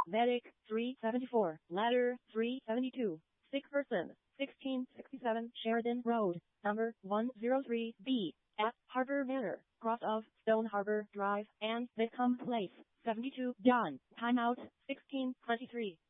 Medic 374, Ladder 372, sick person 1667 Sheridan Road, number 103B, at Harbor Manor, cross of Stone Harbor Drive and Whitcomb Place, 72 John, timeout 1623.